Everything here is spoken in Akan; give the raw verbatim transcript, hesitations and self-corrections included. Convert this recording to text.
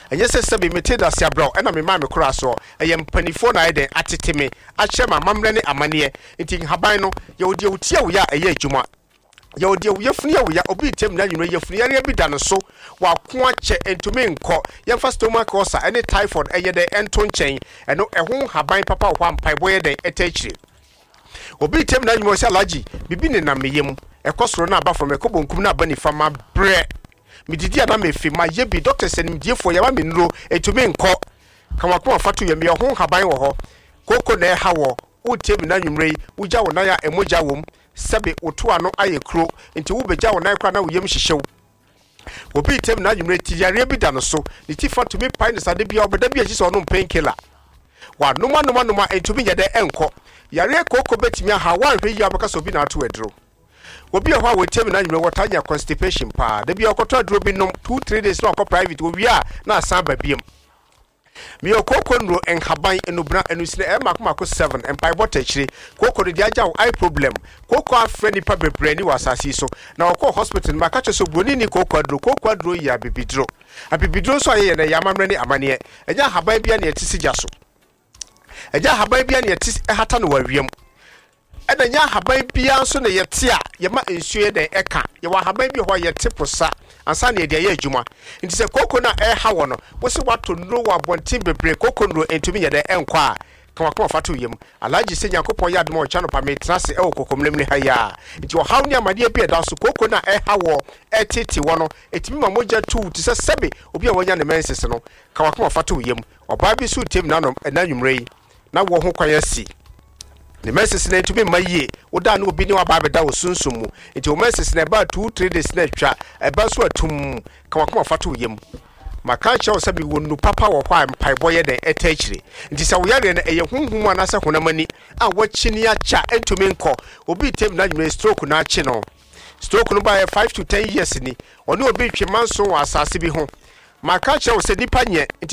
enye se se be mete da se abro e na me ma me kora so eye mpanifo na eden ateteme ahye ma mamre ne amane nti haban no ye wodi wutia wo ya eye adwuma ye wodi wo yefunu ye wo ya obi tem na nwunu yefunu ye bi da no so wa ko ache entumi nko ye fa stomach ulcer ene typhoid eye de ento nchen eno ehun haban papa wo ampai boye den etachire obi tem na nwunu se alaji bibi ne na meyem ekosoro na aba from ekobonkum na aba ni fama bre mididi ana mefi ma ye bi doctor senim diefo ya ma menro etumi nko kama ko afatu ye me ehun haban wo ho koko na ha wo utem na nwumre uja wo na ya emoja wom sebe oto ano aye kro nti wo beja wo na kra na wo yem hyehyew obi tem na nwumre ti yare bi da no so ni ti fa to me pai ne sade bia obeda bia hise ono painkiller wa noma noma noma entumi yede enko yare koko betimi ha wan hwe yi abaka so bi na ato edro obi ho a wo tem na nwumre wotanya constipation pa da bia okoto adro bi nom two three days na okọ private obi a na asan ba biem mi okoko nro enhaban enubra enusine e makomako seven empai botachire koko de ajaw eye problem koko afre nipa bebre ni wasasi so na okọ hospital maka cheso broni ni koko adro koko adro ya bibidro abibidro so aye na yamamre ni amane eja haban bia na etisi so eja haban bia na etisi hata no wawiem eda nya haban bia so na yete a yema ensuye den eka ye wa haban bi ho yete posa ansa na ye adwuma nti se koko na e ha wono wo se wato no wa bontin bebre koko no entumi ye de enko a kama kama fatu yem alaji se nyankopon ya admo cha no pa metrase e okokomlem ne ha ya nti wo haw ne amade bi da so koko na e ha wo etiti wono etimi ma moja tu ti se sebe obi a wonya ne menses no kama kama fatu yem oba bi su tem na no na nwumre na wo ho kwan asi the message na tumi maye oda na obi ni wa ba beda wo sunsumu nti o message na ba two three days na twa e ba so atum kama kama fato yem maka cha o sabi wonu papa wo kwa mpai boye den etachire nti sa wo yare na eye hunhum anasa honamani a wachini acha entumi nko obi tem na nwere stroke na achi no stroke no ba five to ten years ni oni obi twe manso wa asase bi ho maka cha o se nipa nye